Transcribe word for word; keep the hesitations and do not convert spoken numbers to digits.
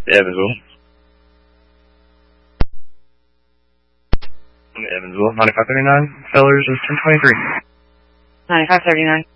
Evansville. Evansville, ninety-five thirty-nine, Fellers is ten twenty-three. ninety-five thirty-nine.